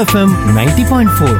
FM 90.4.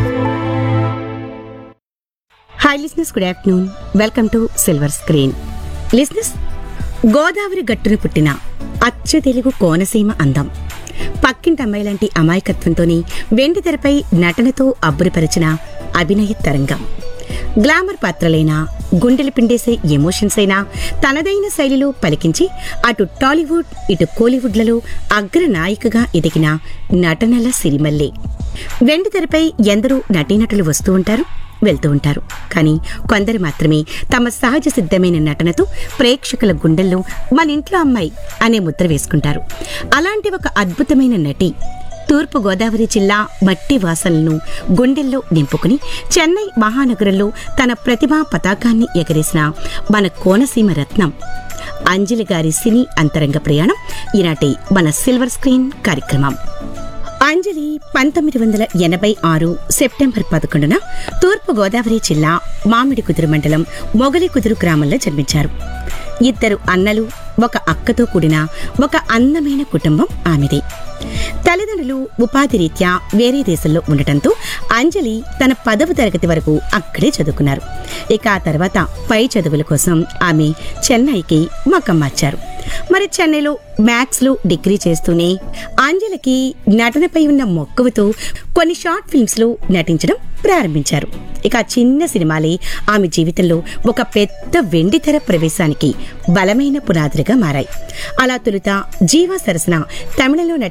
Hi లిస్నెస్, good afternoon. Welcome to silver screen. లిస్నెస్, Godavari గట్టున పుట్టిన అచ్చ తెలుగు కోనసీమ అందం, పక్కింటి అమ్మాయి లాంటి అమాయకత్వంతోని వెండి తెరపై నటనతో అబ్బురపరిచిన అభినయ తరంగం, గ్లామర్ పాత్రలైనా గుండెలు పిండేసే ఎమోషన్స్ అయినా తనదైన శైలిలో పలికించి అటు టాలీవుడ్ ఇటు కోలీవుడ్లలో అగ్రనాయికగా ఎదిగిన నటనల సిరిమల్లె. వెండి తెరపై ఎందరో నటీనటులు వస్తూ ఉంటారు, వెళ్తూ ఉంటారు. కానీ కొందరు మాత్రమే తమ సహజ సిద్ధమైన నటనతో ప్రేక్షకుల గుండెల్లో మన ఇంట్లో అమ్మాయి అనే ముద్ర వేసుకుంటారు. అలాంటి ఒక అద్భుతమైన నటి తూర్పు గోదావరి జిల్లా మట్టి వాసనలను గుండెల్లో నింపుకుని చెన్నై మహానగరంలో తన ప్రతిభా పతాకాన్ని ఎగరేసిన మన కోనసీమ రత్నం అంజలి గారి సినీ అంతరంగ ప్రయాణం ఈనాటి మన సిల్వర్ స్క్రీన్ కార్యక్రమం. అంజలి 1986 సెప్టెంబర్ 11న తూర్పు గోదావరి జిల్లా మామిడికుదురు మండలం మొగలికుదురు గ్రామంలో జన్మించారు. ఇద్దరు అన్నలు, ఒక అక్కతో కూడిన ఒక అందమైన కుటుంబం ఆమెదే. తల్లిదండ్రులు ఉపాధి రీత్యా వేరే దేశంలో ఉండటంతో అంజలి తన 10వ తరగతి వరకు అక్కడే చదువుకున్నారు. ఇక ఆ తర్వాత పై చదువుల కోసం ఆమె చెన్నైకి మకం మార్చారు. మరి చెన్నైలో మ్యాథ్స్ లో డిగ్రీ చేస్తూనే అంజలికి నటనపై ఉన్న మక్కువతో కొన్ని షార్ట్ ఫిల్మ్స్ లో నటించడం ప్రారంభించారు. ఇక చిన్న సినిమాలే ఆమె జీవితంలో ఒక పెద్ద వెండితెర ప్రవేశానికి బలమైన పునాదులుగా మారాయి. అలా తొలుత జీవా సరసన తమిళంలో